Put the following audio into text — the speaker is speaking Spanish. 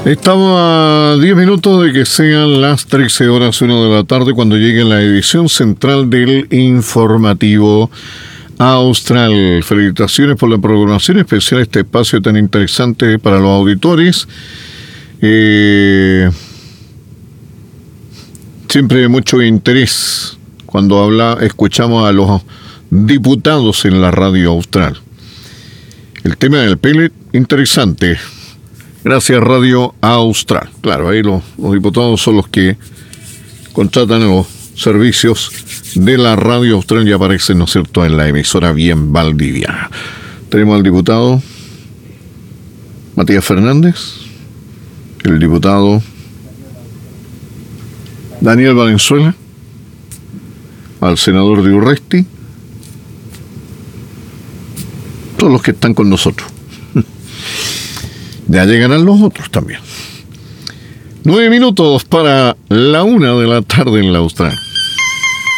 Estamos a 10 minutos de que sean las 13 horas 1 de la tarde cuando llegue la edición central del informativo austral. Felicitaciones por la programación especial, este espacio tan interesante para los auditores. Siempre hay mucho interés cuando escuchamos a los diputados en la radio austral. El tema del pellet, interesante. Gracias, Radio Austral. Claro, ahí los diputados son los que contratan los servicios de la Radio Austral y aparecen, ¿no es cierto?, en la emisora Bien Valdivia. Tenemos al diputado Matías Fernández, el diputado Daniel Valenzuela, al senador de Urresti, todos los que están con nosotros. Ya llegarán los otros también. 9 minutos para la 1 de la tarde en la Austral.